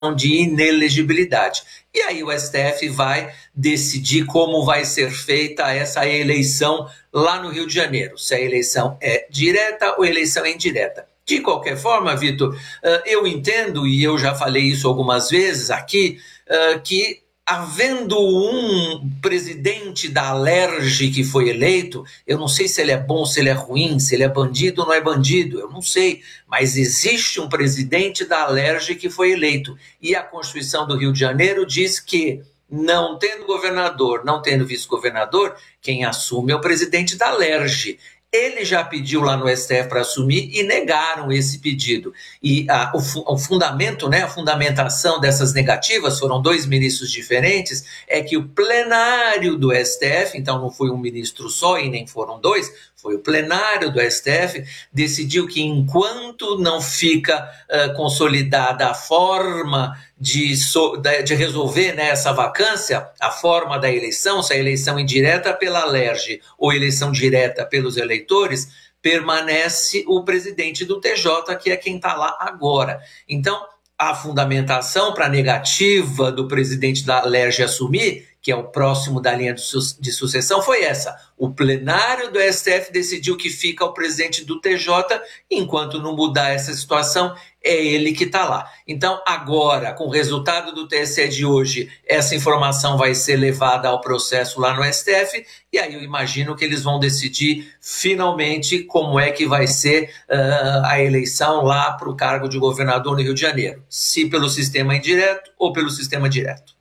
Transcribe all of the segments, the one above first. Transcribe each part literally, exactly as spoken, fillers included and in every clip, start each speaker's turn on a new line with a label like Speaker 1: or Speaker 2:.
Speaker 1: de inelegibilidade. E aí o S T F vai decidir como vai ser feita essa eleição lá no Rio de Janeiro, se a eleição é direta ou eleição é indireta. De qualquer forma, Vitor, eu entendo, e eu já falei isso algumas vezes aqui, que havendo um presidente da Alerj que foi eleito, eu não sei se ele é bom, se ele é ruim, se ele é bandido ou não é bandido, eu não sei, mas existe um presidente da Alerj que foi eleito. E a Constituição do Rio de Janeiro diz que, não tendo governador, não tendo vice-governador, quem assume é o presidente da Alerj. Ele já pediu lá no S T F para assumir e negaram esse pedido. E a, o, o fundamento, né, a fundamentação dessas negativas, foram dois ministros diferentes, é que o plenário do S T F, então não foi um ministro só e nem foram dois, foi o plenário do S T F, decidiu que enquanto não fica uh, consolidada a forma de, so, de resolver, né, essa vacância, a forma da eleição, se a eleição indireta pela Alerj ou eleição direta pelos eleitores, permanece o presidente do T J, que é quem está lá agora. Então, a fundamentação para a negativa do presidente da Alerj assumir, que é o próximo da linha de sucessão, foi essa. O plenário do S T F decidiu que fica o presidente do T J, enquanto não mudar essa situação, é ele que está lá. Então, agora, com o resultado do T S E de hoje, essa informação vai ser levada ao processo lá no S T F, e aí eu imagino que eles vão decidir finalmente como é que vai ser uh, a eleição lá para o cargo de governador no Rio de Janeiro, se pelo sistema indireto ou pelo sistema direto.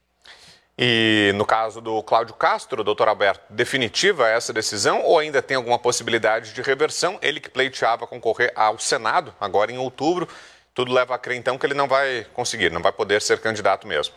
Speaker 2: E no caso do Cláudio Castro, doutor Alberto, definitiva essa decisão ou ainda tem alguma possibilidade de reversão? Ele que pleiteava concorrer ao Senado, agora em outubro, tudo leva a crer então que ele não vai conseguir, não vai poder ser candidato mesmo.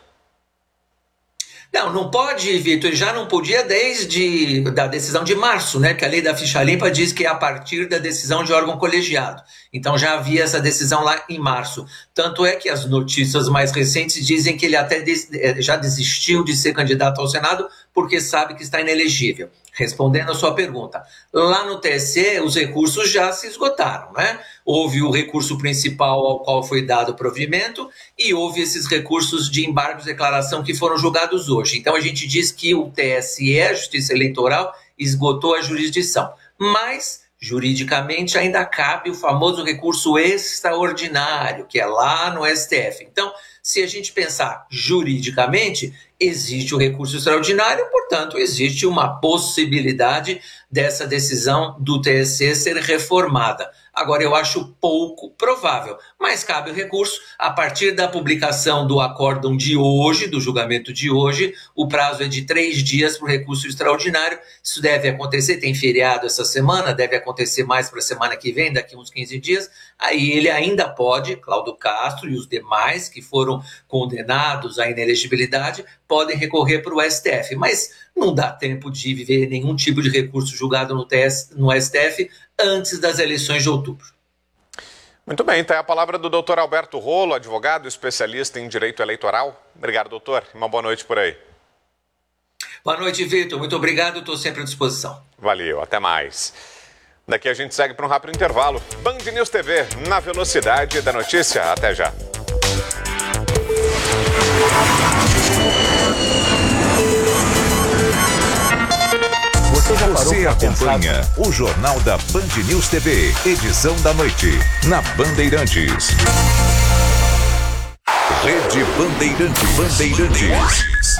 Speaker 1: Não, não pode, Vitor, já não podia desde da decisão de março, né? Que a lei da ficha limpa diz que é a partir da decisão de órgão colegiado. Então já havia essa decisão lá em março. Tanto é que as notícias mais recentes dizem que ele até des, já desistiu de ser candidato ao Senado porque sabe que está inelegível. Respondendo a sua pergunta, lá no T S E os recursos já se esgotaram, né? Houve o recurso principal ao qual foi dado provimento e houve esses recursos de embargo de declaração que foram julgados hoje. Então a gente diz que o T S E, a Justiça Eleitoral, esgotou a jurisdição, mas juridicamente ainda cabe o famoso recurso extraordinário, que é lá no S T F. Então, se a gente pensar juridicamente, existe o recurso extraordinário, portanto, existe uma possibilidade dessa decisão do T S E ser reformada. Agora, eu acho pouco provável, mas cabe o recurso. A partir da publicação do acórdão de hoje, do julgamento de hoje, o prazo é de três dias para o recurso extraordinário. Isso deve acontecer, tem feriado essa semana, deve acontecer mais para a semana que vem, daqui uns quinze dias. Aí ele ainda pode, Cláudio Castro e os demais que foram condenados à inelegibilidade, podem recorrer para o S T F, mas não dá tempo de viver nenhum tipo de recurso julgado no, T S, no S T F antes das eleições de outubro.
Speaker 2: Muito bem, então é a palavra do doutor Alberto Rolo, advogado especialista em direito eleitoral. Obrigado, doutor. Uma boa noite por aí.
Speaker 1: Boa noite, Vitor. Muito obrigado, estou sempre à disposição.
Speaker 2: Valeu, até mais. Daqui a gente segue para um rápido intervalo. Band News T V, na velocidade da notícia. Até já.
Speaker 3: Você, já Você acompanha o Jornal da Band News T V, edição da noite, na Bandeirantes. Rede Bandeirantes. Bandeirantes.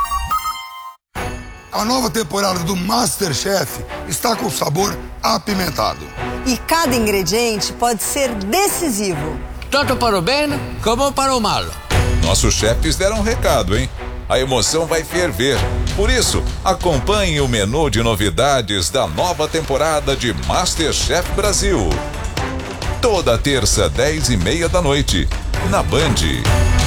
Speaker 4: A nova temporada do MasterChef está com sabor apimentado.
Speaker 5: E cada ingrediente pode ser decisivo.
Speaker 6: Tanto para o bem como para o mal.
Speaker 7: Nossos chefes deram um recado, hein? A emoção vai ferver. Por isso, acompanhe o menu de novidades da nova temporada de MasterChef Brasil. Toda terça, dez e meia da noite, na Band.